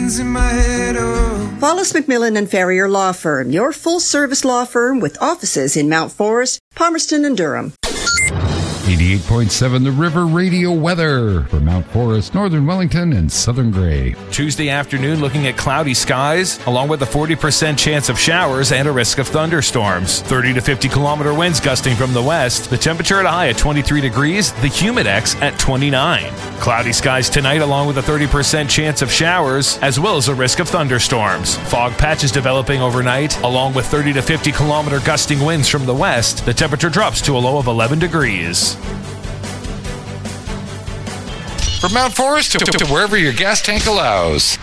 questions in my head, oh. Wallace McMillan and Ferrier Law Firm, your full-service law firm with offices in Mount Forest, Palmerston, and Durham. 88.7 The River Radio weather for Mount Forest, Northern Wellington, and Southern Grey. Tuesday afternoon looking at cloudy skies, along with a 40% chance of showers and a risk of thunderstorms. 30 to 50 kilometer winds gusting from the west. The temperature at a high at 23 degrees, the humidex at 29. Cloudy skies tonight, along with a 30% chance of showers, as well as a risk of thunderstorms. Fog patches developing overnight, along with 30 to 50 kilometer gusting winds from the west. The temperature drops to a low of 11 degrees. From Mount Forest to wherever your gas tank allows.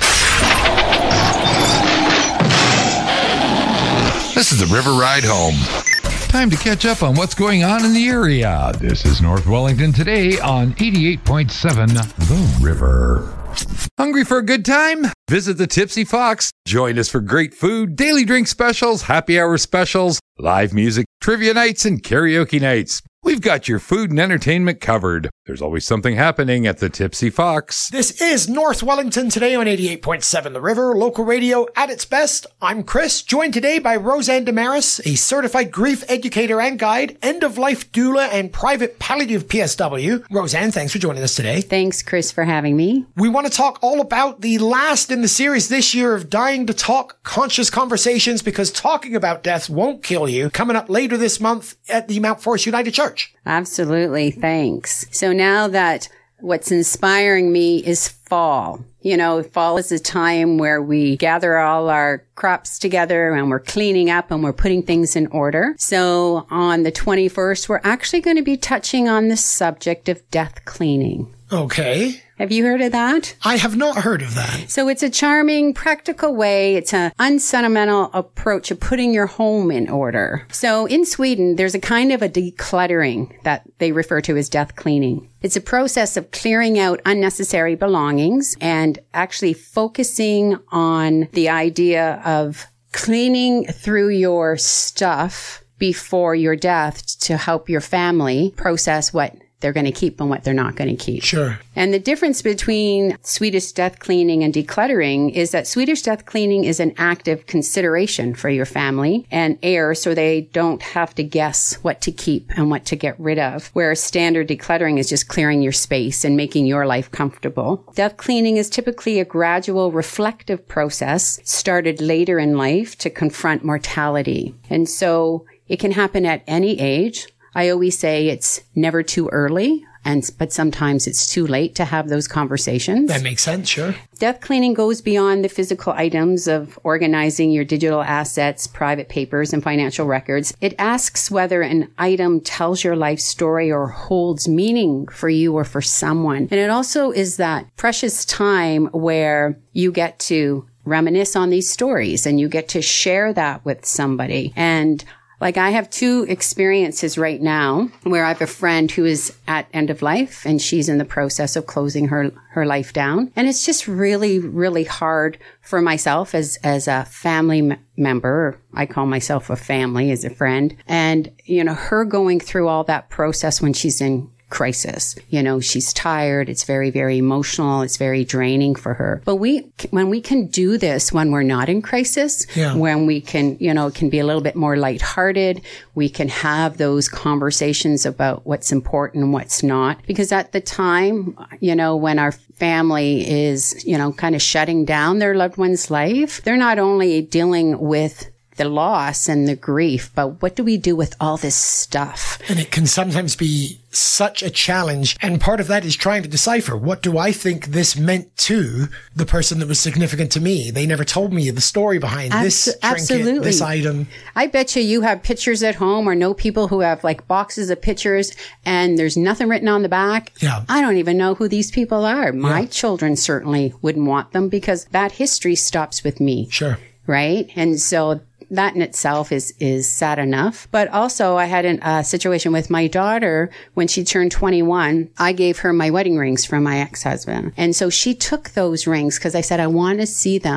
This is the River Ride Home. Time to catch up on what's going on in the area. This is North Wellington today on 88.7 The River. Hungry for a good time? Visit the Tipsy Fox. Join us for great food, daily drink specials, happy hour specials, live music, trivia nights, and karaoke nights. We've got your food and entertainment covered. There's always something happening at the Tipsy Fox. This is North Wellington today on 88.7 The River, local radio at its best. I'm Chris, joined today by Roseanne Damaris, a certified grief educator and guide, end-of-life doula, and private palliative PSW. Roseanne, thanks for joining us today. Thanks, Chris, for having me. We want to talk all about the last in the series this year of Dying to Talk, Conscious Conversations, because talking about death won't kill you, coming up later this month at the Mount Forest United Church. Absolutely. Thanks. So now that what's inspiring me is fall. You know, fall is a time where we gather all our crops together and we're cleaning up and we're putting things in order. So on the 21st, we're actually going to be touching on the subject of death cleaning. Okay. Have you heard of that? I have not heard of that. So it's a charming, practical way. It's an unsentimental approach of putting your home in order. So in Sweden, there's a kind of a decluttering that they refer to as death cleaning. It's a process of clearing out unnecessary belongings and actually focusing on the idea of cleaning through your stuff before your death to help your family process what they're going to keep and what they're not going to keep. Sure. And the difference between Swedish death cleaning and decluttering is that Swedish death cleaning is an active consideration for your family and heirs, so they don't have to guess what to keep and what to get rid of, whereas standard decluttering is just clearing your space and making your life comfortable. Death cleaning is typically a gradual, reflective process started later in life to confront mortality. And so it can happen at any age. I always say it's never too early, but sometimes it's too late to have those conversations. That makes sense, sure. Death cleaning goes beyond the physical items of organizing your digital assets, private papers, and financial records. It asks whether an item tells your life story or holds meaning for you or for someone. And it also is that precious time where you get to reminisce on these stories and you get to share that with somebody. And like I have two experiences right now where I have a friend who is at end of life and she's in the process of closing her life down. And it's just really, really hard for myself as a family member. I call myself a family as a friend. And, you know, her going through all that process when she's in crisis. You know, she's tired. It's very, very emotional. It's very draining for her. But when we can do this when we're not in crisis, when we can, you know, it can be a little bit more lighthearted. We can have those conversations about what's important and what's not. Because at the time, you know, when our family is, you know, kind of shutting down their loved one's life, they're not only dealing with the loss and the grief, but what do we do with all this stuff? And it can sometimes be such a challenge. And part of that is trying to decipher, what do I think this meant to the person that was significant to me? They never told me the story behind this trinket, this item. I bet you have pictures at home or know people who have like boxes of pictures and there's nothing written on the back. Yeah. I don't even know who these people are. My children certainly wouldn't want them because that history stops with me. Sure. Right? And so that in itself is sad enough. But also I had a situation with my daughter when she turned 21. I gave her my wedding rings from my ex-husband. And so she took those rings because I said, I want to see them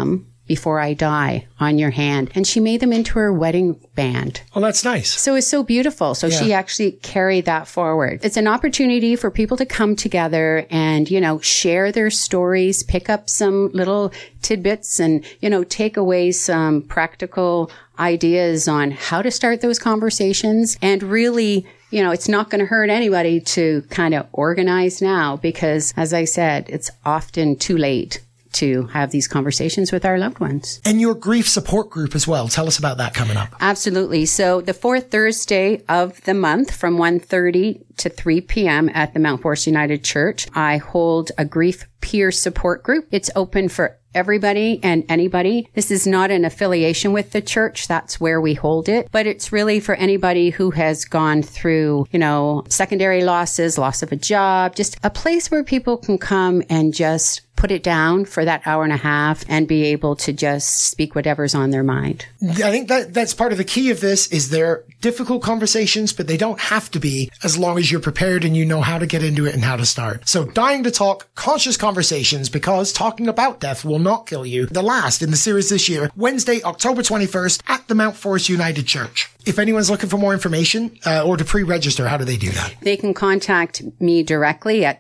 before I die on your hand. And she made them into her wedding band. Oh, that's nice. So it's so beautiful. So she actually carried that forward. It's an opportunity for people to come together and, share their stories, pick up some little tidbits and, take away some practical ideas on how to start those conversations. And really, it's not going to hurt anybody to kind of organize now because, as I said, it's often too late to have these conversations with our loved ones. And your grief support group as well. Tell us about that coming up. Absolutely. So the fourth Thursday of the month from 1:30 to 3 p.m. at the Mount Forest United Church, I hold a grief peer support group. It's open for everybody and anybody. This is not an affiliation with the church. That's where we hold it. But it's really for anybody who has gone through, secondary losses, loss of a job, just a place where people can come and just put it down for that hour and a half and be able to just speak whatever's on their mind. I think that's part of the key of this is they're difficult conversations, but they don't have to be as long as you're prepared and you know how to get into it and how to start. So Dying to Talk, conscious conversations, because talking about death will not kill you. The last in the series this year, Wednesday, October 21st at the Mount Forest United Church. If anyone's looking for more information or to pre-register, how do they do that? They can contact me directly at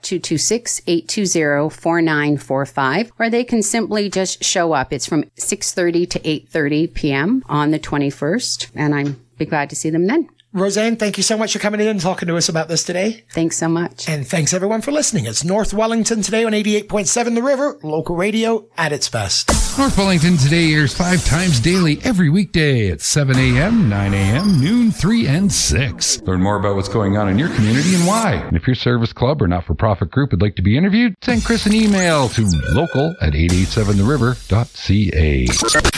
226-820-4945, or they can simply just show up. It's from 6:30 to 8:30 p.m. on the 21st, and I'm be glad to see them then. Roseanne, thank you so much for coming in and talking to us about this today. Thanks so much. And thanks everyone for listening. It's North Wellington Today on 88.7 The River, local radio at its best. North Wellington Today airs 5 times daily every weekday at 7 a.m., 9 a.m., noon, 3, and 6. Learn more about what's going on in your community and why. And if your service club or not-for-profit group would like to be interviewed, send Chris an email to local@887theriver.ca.